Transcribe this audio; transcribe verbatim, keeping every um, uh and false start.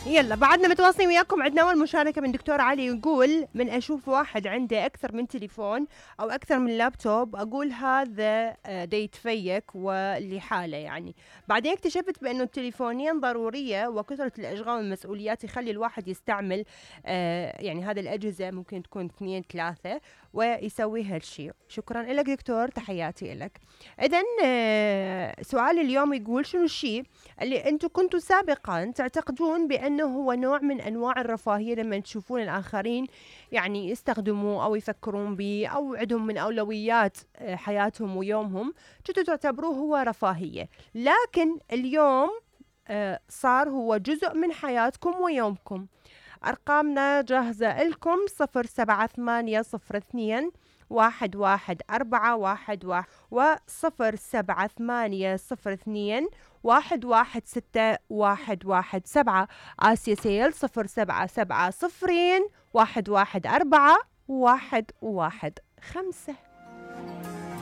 يلا بعدنا متواصلين وياكم. عندنا أول مشاركة من دكتور علي يقول: من أشوف واحد عنده أكثر من تليفون أو أكثر من لابتوب أقول هذا آه، دا يتفيك واللي حاله. يعني بعدين اكتشفت بأنه التليفونين ضرورية، وكثرة الأشغال والمسؤوليات يخلي الواحد يستعمل آه، يعني هذه الأجهزة ممكن تكون اثنين ثلاثة ويسوي هالشيء. شكرا لك دكتور، تحياتي لك. إذن آه، سؤال اليوم يقول: شنو الشيء اللي أنتم كنتوا سابقا تعتقدون بأنه هو نوع من أنواع الرفاهية لما تشوفون الآخرين يعني يستخدموه أو يفكرون به أو عندهم من أولويات آه، حياتهم ويومهم، كنتوا تعتبروه هو رفاهية، لكن اليوم آه، صار هو جزء من حياتكم ويومكم. أرقامنا جاهزة لكم: صفر سبعة ثمانية صفر اثنين واحد واحد أربعة واحد واحد وصفر سبعة ثمانية صفر اثنين واحد واحد ستة واحد واحد سبعة. آسيا سيل صفر سبعة سبعة صفرين واحد واحد أربعة واحد واحد خمسة.